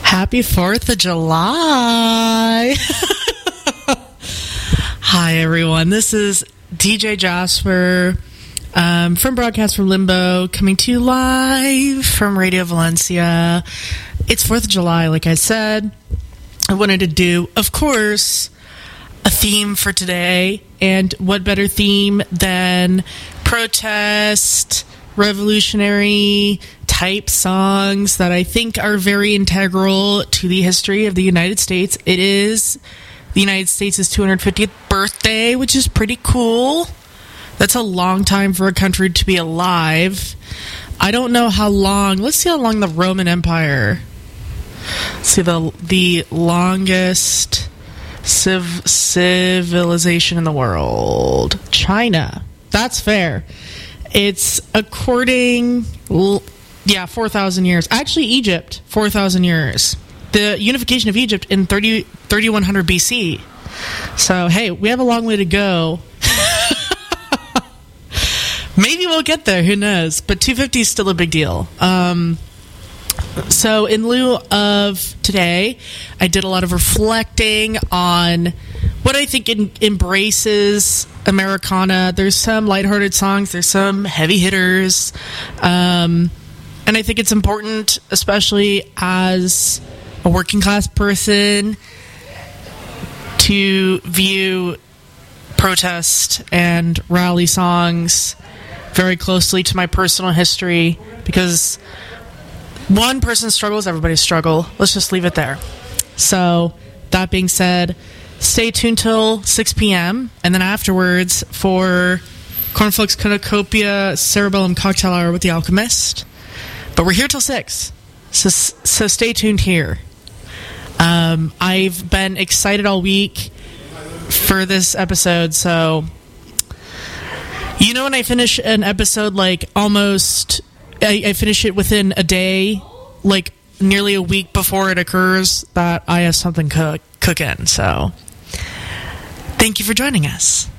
Happy 4th of July. Hi, everyone. This is DJ Jasper from Broadcast from Limbo, coming to you live from Radio Valencia. It's 4th of July, like I said. I wanted to do, of course, a theme for today. And what better theme than protest, revolutionary type songs that I think are very integral to the history of the United States. It is the United States' 250th birthday, which is pretty cool. That's a long time for a country to be alive. I don't know how long. Let's see how long the Roman Empire. Let's see the longest civilization in the world. China. That's fair. It's according, 4,000 years. Actually, Egypt, 4,000 years. The unification of Egypt in 3100 BC. So, hey, we have a long way to go. Maybe we'll get there, who knows? But 250 is still a big deal. So in lieu of today, I did a lot of reflecting on what I think embraces Americana. There's some lighthearted songs, there's some heavy hitters, and I think it's important, especially as a working class person, to view protest and rally songs very closely to my personal history, because one person's struggle is everybody's struggle. Let's just leave it there. So, that being said, stay tuned till 6 p.m. and then afterwards for Cornflakes Cornucopia Cerebellum Cocktail Hour with The Alchemist. But we're here till 6, so stay tuned here. I've been excited all week for this episode, so you know when I finish an episode like almost... I finish it within a day, like nearly a week before it occurs, that I have something cooking. So, thank you for joining us.